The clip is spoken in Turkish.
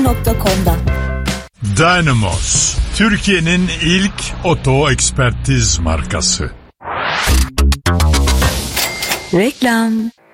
Dynamos.com.com'da. Dynamos, Türkiye'nin ilk oto ekspertiz markası. Reklam.